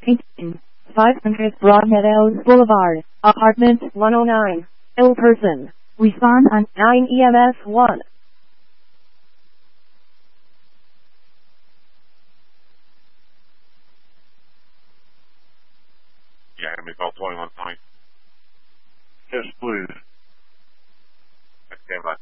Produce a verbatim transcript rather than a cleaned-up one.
eighteen, five hundred Broadmeadows Boulevard, apartment one oh nine. Ill person. Respond on nine E M S one. Yeah, give me call twenty-one twenty. Yes, please. Okay, bye.